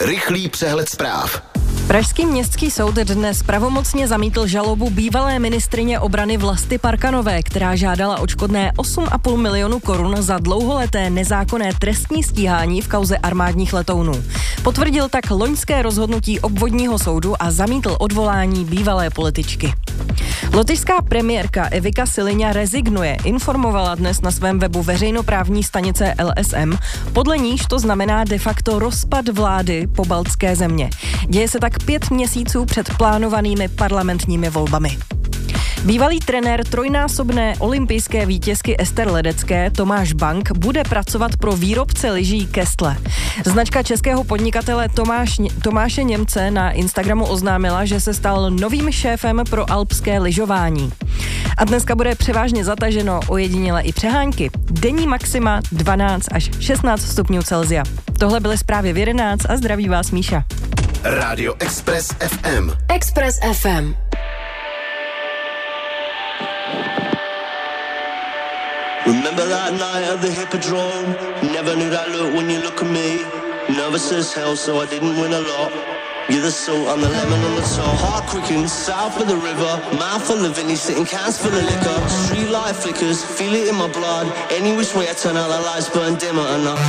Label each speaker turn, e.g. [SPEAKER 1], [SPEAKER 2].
[SPEAKER 1] Rychlý přehled zpráv.
[SPEAKER 2] Pražský městský soud dnes pravomocně zamítl žalobu bývalé ministryně obrany Vlasty Parkanové, která žádala odškodné 8,5 milionu korun za dlouholeté nezákonné trestní stíhání v kauze armádních letounů. Potvrdil tak loňské rozhodnutí obvodního soudu a zamítl odvolání bývalé političky. Lotyšská premiérka Evika Siliňa rezignuje, informovala dnes na svém webu veřejnoprávní stanice LSM, podle níž to znamená de facto rozpad vlády pobaltské země. Děje se tak 5 měsíců před plánovanými parlamentními volbami. Bývalý trenér trojnásobné olympijské vítězky Ester Ledecké Tomáš Bank bude pracovat pro výrobce lyží Kestle. Značka českého podnikatele Tomáše Němce na Instagramu oznámila, že se stal novým šéfem pro alpské lyžování. A dneska bude převážně zataženo, ojediněle i přehánky. Denní maxima 12 až 16 stupňů Celsia. Tohle byly zprávy v 11 a zdraví vás Míša.
[SPEAKER 1] Rádio Express FM.
[SPEAKER 3] Express FM.
[SPEAKER 4] Remember that night at the Hippodrome? Never knew that look when you look at me. Nervous as hell, so I didn't win a lot. You're the salt, I'm the lemon on the top. Heart quickened, south of the river. Mouth full of Vinny, sitting cans full of liquor. Street light flickers, feel it in my blood. Any which way I turn out, the lights burn dimmer enough.